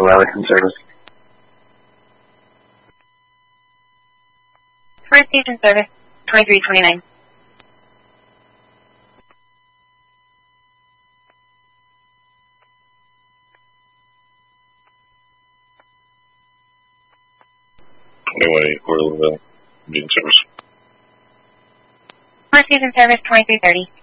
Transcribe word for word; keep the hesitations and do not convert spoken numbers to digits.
Wellington service. First station service, twenty-three twenty-nine. twenty-one eight, Port Louisville, Indian service. First station service, twenty-three thirty.